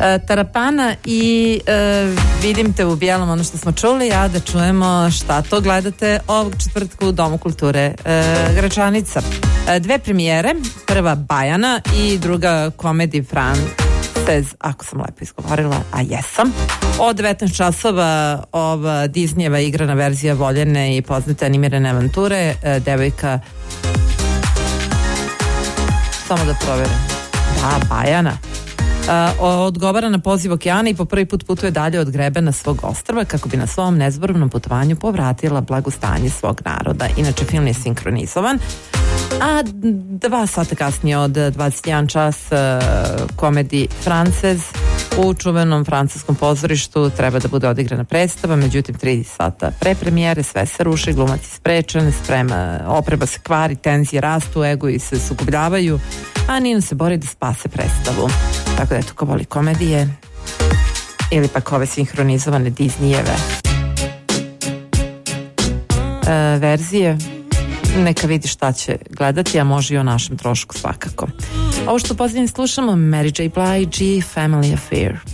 Tarapana i vidim te u bijelom, ono što smo čuli, a da čujemo šta to gledate ovog četvrtka u Domu kulture Gračanica. Dve premijere, prva Bajana i druga Komedi Frances, ako sam lepo izgovorila, a jesam. Od 19 časova ova Disneyjeva igrana verzija voljene i poznate animirane avanture, devojka, samo da proverim, da, Bajana, odgovara na poziv okeana i po prvi put putuje dalje od grebena svog ostrva kako bi na svom nezborovnom putovanju povratila blagostanje svog naroda. Inače, film je sinhronizovan, a 2 sata kasnije od 21 čas Komedi Frances u čuvenom francuskom pozorištu treba da bude odigrana predstava, međutim 3 sata pre premijere sve se ruši, glumac je sprečen, oprema se kvari, tenzije rastu, egoji se sukobljavaju, a Nina se bori da spase predstavu. Tako da eto, ko voli komedije ili pak ove sinhronizovane Disneyjeve verzije, neka vidi šta će gledati, a može i o našem trošku svakako. Ovo što posljednje slušamo, Mary J. Blige i Family Affair.